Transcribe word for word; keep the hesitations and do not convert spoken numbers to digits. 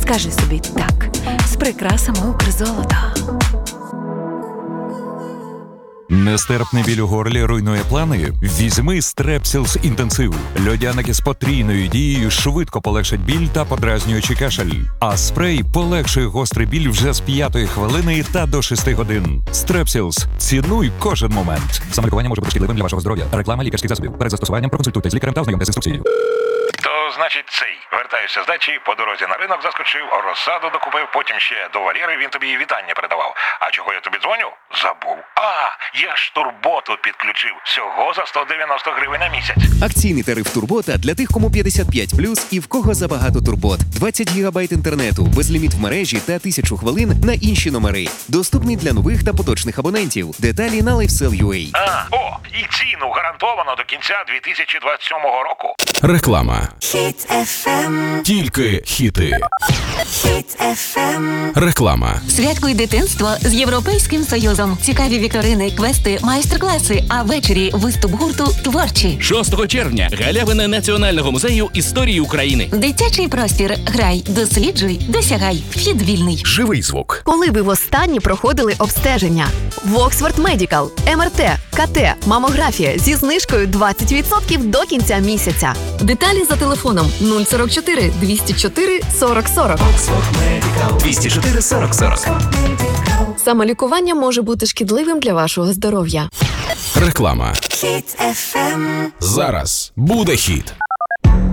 Скажи собі так з прикрасами Укрзолота. Нестерпний біль у горлі руйнує плани? Візьми Стрепсілс інтенсив. Льодяники з потрійною дією швидко полегшать біль та подразнюючий кашель. А спрей полегшує гострий біль вже з п'ятої хвилини та до шести годин. Стрепсілс. Цінуй кожен момент. Самолікування може бути шкідливим для вашого здоров'я. Реклама лікарських засобів. Перед застосуванням проконсультуйтесь з лікарем та ознайомтесь з інструкцією. То, значить, цей. Вертаюся з дачі, по дорозі на ринок заскочив, розсаду докупив, потім ще до Валєри він тобі вітання передавав. А чого я тобі дзвоню? Забув. А, я ж турботу підключив. Всього за сто дев'яносто гривень на місяць. Акційний тариф Турбота для тих, кому п'ятдесят п'ять плюс і в кого забагато турбот. двадцять гігабайт інтернету, безліміт в мережі та тисячу хвилин на інші номери. Доступний для нових та поточних абонентів. Деталі на LifeSell.ua. А, о, і ціну гарантовано до кінця дві тисячі двадцять сьомого року. Реклама. Хіт еф ем. Тільки хіти. Хіт еф ем. Реклама. Святкуй дитинство з Європейським Союзом. Цікаві вікторини, квести, майстер-класи, а ввечері виступ гурту «Творчі». шостого червня. Галявина Національного музею історії України. Дитячий простір. Грай, досліджуй, досягай. Вхід вільний. Живий звук. Коли ви востаннє проходили обстеження? В Оксфорд Медікал. ем ер те, ка те, мамографія зі знижкою двадцять відсотків до кінця місяця. Деталі за телефоном нуль сорок чотири двісті чотири сорок сорок. двісті чотири сорок сорок. Самолікування може бути шкідливим для вашого здоров'я. Реклама. Хіт еф ем. Зараз буде хіт.